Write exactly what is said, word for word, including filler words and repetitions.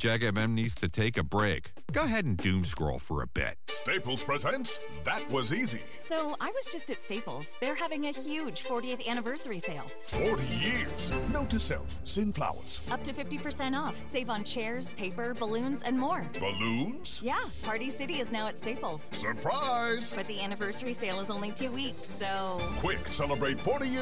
Jack F M needs to take a break. Go ahead and doom scroll for a bit. Staples presents That Was Easy. So I was just at Staples. They're having a huge fortieth anniversary sale. forty years. Note to self, send flowers. Up to fifty percent off. Save on chairs, paper, balloons, and more. Balloons? Yeah, Party City is now at Staples. Surprise! But the anniversary sale is only two weeks, so... Quick, celebrate forty years